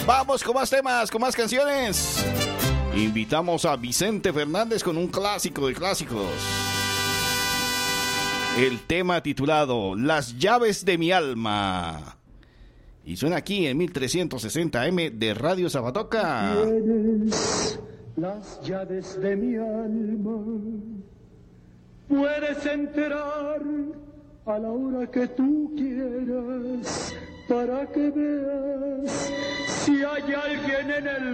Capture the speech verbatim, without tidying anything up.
Vamos con más temas, con más canciones. Invitamos a Vicente Fernández con un clásico de clásicos. El tema titulado Las llaves de mi alma. Y suena aquí en mil trescientos sesenta eme de Radio Zapatoca. Tienes las llaves de mi alma. Puedes entrar a la hora que tú quieras para que veas si hay alguien en el